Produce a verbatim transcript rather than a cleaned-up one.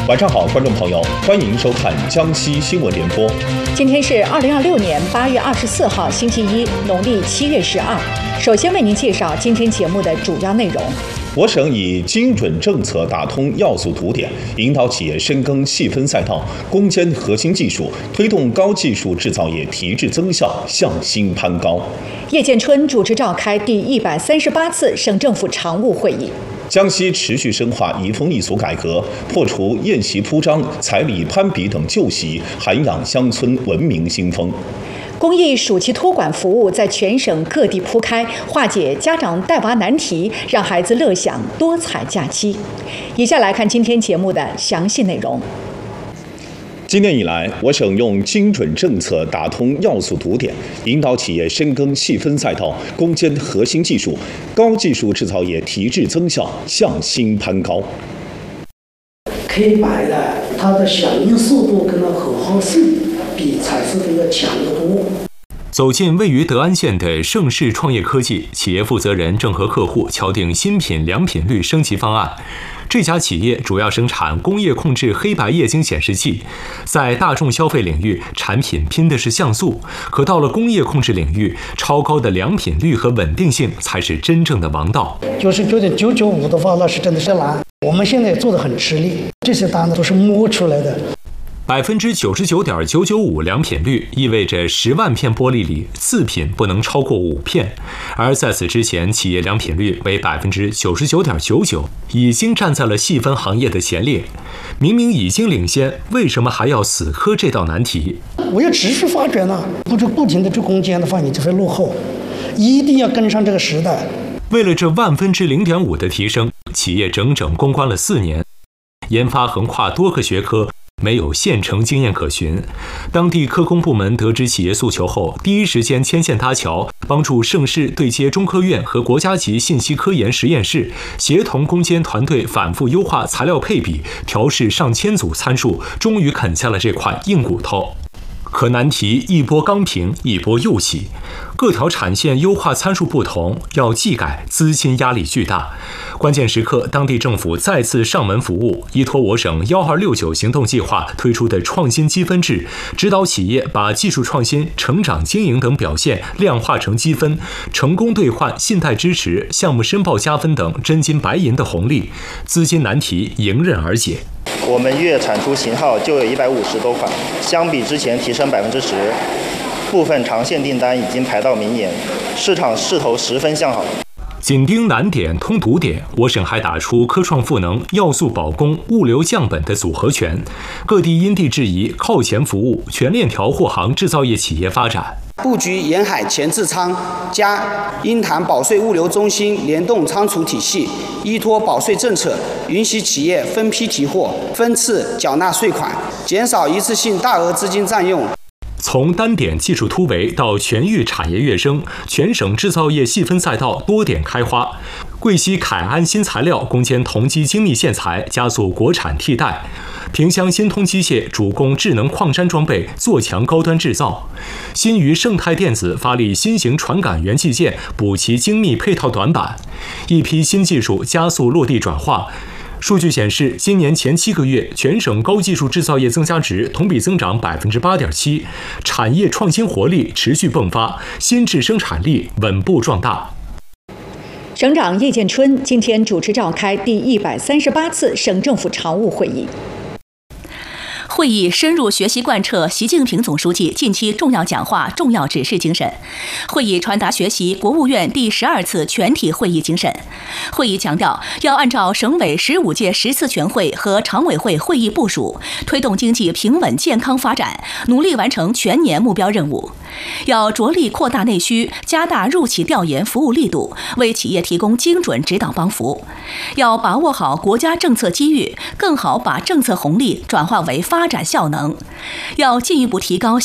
晚上好，观众朋友，欢迎收看江西新闻联播。 今天是二零二六年八月二十四号，星期一，农历七月十二。首先为您介绍今天节目的主要内容。 我省以精准政策打通要素图点，引导企业深耕细分赛道、攻坚核心技术，推动高技术制造业提质增效向新攀高。 叶建春主持召开第一百三十八次省政府常务会议。 江西持续深化移风易俗改革，破除宴席铺张、彩礼攀比等旧习，涵养乡村文明新风。 公益暑期托管服务在全省各地铺开，化解家长带娃难题，让孩子乐享多彩假期。以下来看今天节目的详细内容。 今年以来，我省用精准政策打通要素图点，引导企业深耕细分赛道，攻坚核心技术，高技术制造业提质增效向新攀高。 K 白的它的响应速度跟它口号性比彩色的要强得多。 走进位于德安县的盛世创业科技，企业负责人正和客户敲定新品良品率升级方案。这家企业主要生产工业控制黑白液晶显示器，在大众消费领域，产品拼的是像素，可到了工业控制领域，超高的良品率和稳定性才是真正的王道。 就是九点九九五的话，那是真的是难。我们现在做的很吃力，这些单子都是摸出来的。 百分之九十九点九九五良品率意味着十万片玻璃里次品不能超过五片，而在此之前，企业良品率为百分之九十九点九九，已经站在了细分行业的前列。明明已经领先，为什么还要死磕这道难题？ 我要持续发展啊，不就不停的去攻坚的话，你就会落后，一定要跟上这个时代。 为了这万分之零点五的提升，企业整整攻关了四年，研发横跨多个学科。没有现成经验可循，当地科工部门得知企业诉求后，第一时间牵线搭桥，帮助盛世对接中科院和国家级信息科研实验室，协同攻坚团队反复优化材料配比，调试上千组参数，终于啃下了这块硬骨头。可难题一波刚平，一波又起，各条产线优化参数不同，要技改资金压力巨大。关键时刻，当地政府再次上门服务，依托我省幺二六九行动计划推出的创新积分制，指导企业把技术创新、成长经营等表现量化成积分，成功兑换信贷支持、项目申报加分等真金白银的红利，资金难题迎刃而解。 我们月产出型号就有一百五十多款，相比之前提升百分之十，部分长线订单已经排到明年，市场势头十分向好。 紧盯难点、通堵点，我省还打出科创赋能、要素保供、物流降本的组合拳，各地因地制宜、靠前服务，全链条护航制造业企业发展。 布局沿海前置仓加鹰潭保税物流中心联动仓储体系，依托保税政策，允许企业分批提货、分次缴纳税款，减少一次性大额资金占用。 从单点技术突围到全域产业跃升，全省制造业细分赛道多点开花。贵溪凯安新材料攻坚同基精密线材，加速国产替代。萍乡新通机械主攻智能矿山装备，做强高端制造。新余盛泰电子发力新型传感元器件，补齐精密配套短板。一批新技术加速落地转化。数据显示，今年前七个月，全省高技术制造业增加值同比增长百分之八点七，产业创新活力持续迸发，新质生产力稳步壮大。 省长叶建春今天主持召开第一百三十八次省政府常务会议。 会议深入学习贯彻习近平总书记近期重要讲话、重要指示精神。会议传达学习国务院第十二次全体会议精神。会议强调，要按照省委十五届十次全会和常委会会议部署，推动经济平稳健康发展，努力完成全年目标任务。要着力扩大内需，加大入企调研服务力度，为企业提供精准指导帮扶。要把握好国家政策机遇，更好把政策红利转化为发展效能。要进一步提高